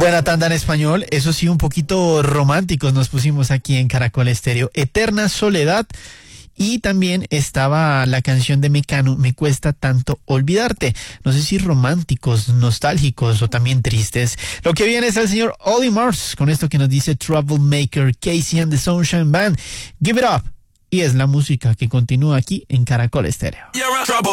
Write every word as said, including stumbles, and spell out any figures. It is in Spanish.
Buena tanda en español, eso sí, un poquito románticos nos pusimos aquí en Caracol Estéreo. Eterna Soledad. Y también estaba la canción de Mecano, Me Cuesta Tanto Olvidarte. No sé si románticos, nostálgicos o también tristes. Lo que viene es el señor Olly Murs con esto que nos dice Troublemaker, Casey and the Sunshine Band. Give It Up. Y es la música que continúa aquí en Caracol Estéreo.